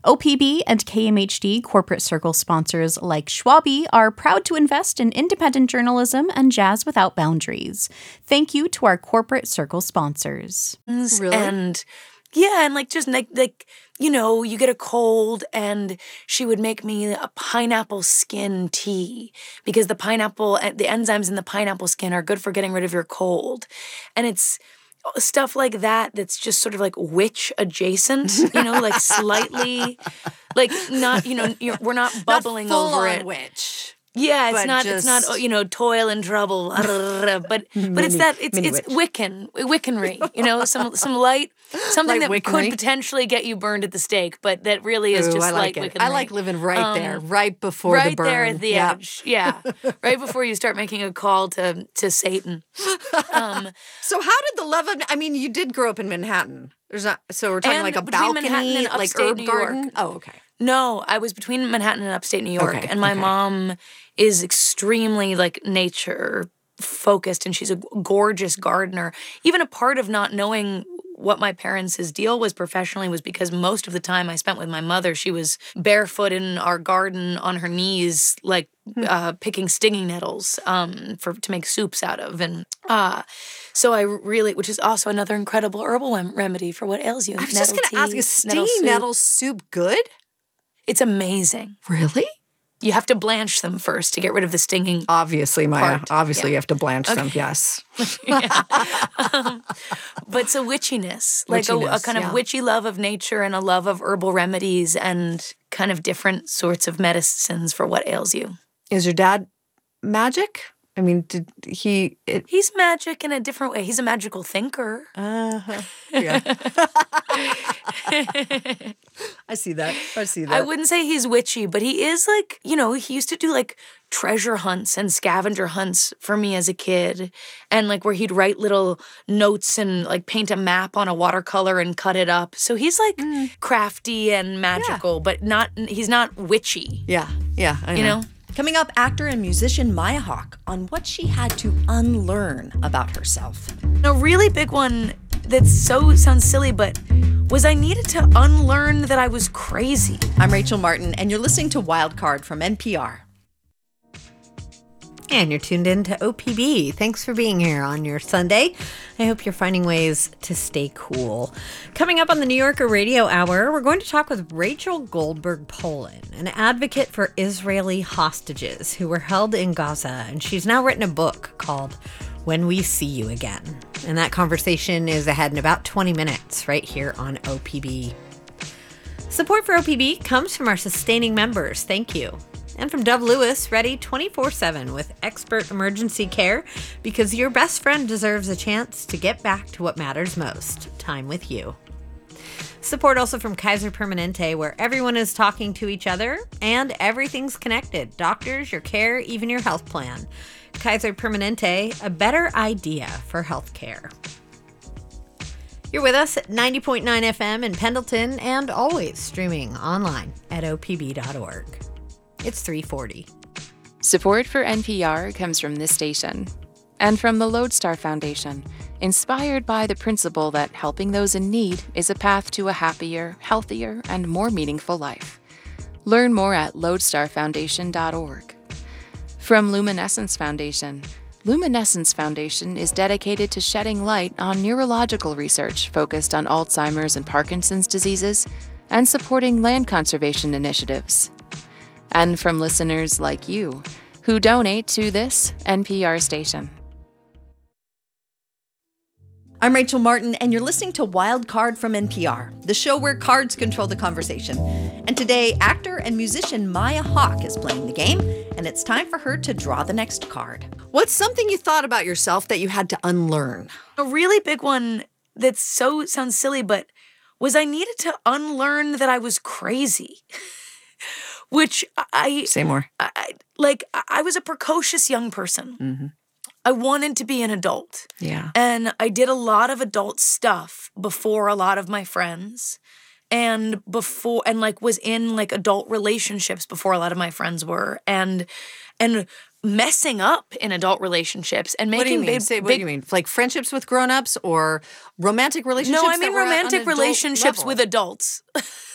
OPB and KMHD corporate circle sponsors like Schwabi are proud to invest in independent journalism and jazz without boundaries. Thank you to our corporate circle sponsors. Really? And like just like you get a cold and she would make me a pineapple skin tea because the enzymes in the pineapple skin are good for getting rid of your cold. And it's stuff like that that's just sort of like witch adjacent, like slightly, like not, we're not bubbling not over it. Witch. Yeah, it's not toil and trouble, but it's Wiccanry, some light, something that Wiccanry? could potentially get you burned at the stake, but that really is just like Wiccanry. I like living right there, right before the burn. Right there at the edge, yeah, right before you start making a call to Satan. So how did the love of? I mean, you did grow up in Manhattan. So we're talking like a balcony, and like upstate herb New York. garden. Oh, okay. No, I was between Manhattan and upstate New York, Okay, and my okay. mom is extremely like nature focused, and she's a gorgeous gardener. Even a part of not knowing what my parents' deal was professionally was because most of the time I spent with my mother, she was barefoot in our garden on her knees, like picking stinging nettles to make soups out of, and so I really, which is also another incredible herbal remedy for what ails you. I was just going to ask, is stinging nettle soup good? It's amazing. Really? You have to blanch them first to get rid of the stinging. Obviously, Maya. part. Obviously, Yeah. you have to blanch them. Yes. But it's a witchiness, like a Witchiness, kind of yeah. witchy love of nature and a love of herbal remedies and kind of different sorts of medicines for what ails you. Is your dad magic? I mean, did he? He's magic in a different way. He's a magical thinker. Yeah. I see that. I wouldn't say he's witchy, but he is like, he used to do like treasure hunts and scavenger hunts for me as a kid. And like where he'd write little notes and like paint a map on a watercolor and cut it up. So he's like crafty and magical, but he's not witchy. Yeah. I know. Coming up, actor and musician Maya Hawke on what she had to unlearn about herself. A really big one that sounds silly, but was I needed to unlearn that I was crazy. I'm Rachel Martin, and you're listening to Wild Card from NPR. And you're tuned in to OPB. Thanks for being here on your Sunday. I hope you're finding ways to stay cool. Coming up on the New Yorker Radio Hour, we're going to talk with Rachel Goldberg-Polin, an advocate for Israeli hostages who were held in Gaza. And she's now written a book called When We See You Again. And that conversation is ahead in about 20 minutes right here on OPB. Support for OPB comes from our sustaining members. Thank you. And from Dove Lewis, ready 24/7 with expert emergency care because your best friend deserves a chance to get back to what matters most, time with you. Support also from Kaiser Permanente, where everyone is talking to each other and everything's connected. Doctors, your care, even your health plan. Kaiser Permanente, a better idea for healthcare. You're with us at 90.9 FM in Pendleton and always streaming online at opb.org. It's 3:40. Support for NPR comes from this station and from the Lodestar Foundation, inspired by the principle that helping those in need is a path to a happier, healthier, and more meaningful life. Learn more at lodestarfoundation.org. From Luminescence Foundation. Luminescence Foundation is dedicated to shedding light on neurological research focused on Alzheimer's and Parkinson's diseases and supporting land conservation initiatives. And from listeners like you, who donate to this NPR station. I'm Rachel Martin, and you're listening to Wild Card from NPR, the show where cards control the conversation. And today, actor and musician Maya Hawke is playing the game, and it's time for her to draw the next card. What's something you thought about yourself that you had to unlearn? A really big one that sounds silly, but was I needed to unlearn that I was crazy. Which Say more. I was a precocious young person. Mm-hmm. I wanted to be an adult. Yeah. And I did a lot of adult stuff before a lot of my friends. And was in like adult relationships before a lot of my friends were. And messing up in adult relationships and making What do you mean? Like friendships with grown-ups or romantic relationships? No, I mean romantic relationships with adults.